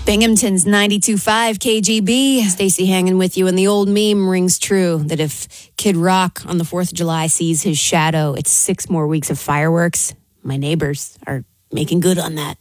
Binghamton's 92.5 KGB. Stacey hanging with you, and the old meme rings true that if Kid Rock on the 4th of July sees his shadow, it's 6 more weeks of fireworks. My neighbors are making good on that.